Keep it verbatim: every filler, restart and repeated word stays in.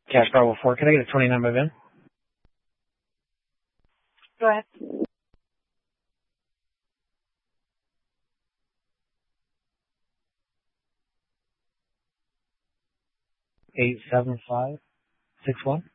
Cash Bravo four, can I get a twenty-nine by V I N? Go ahead. eight seven five six one.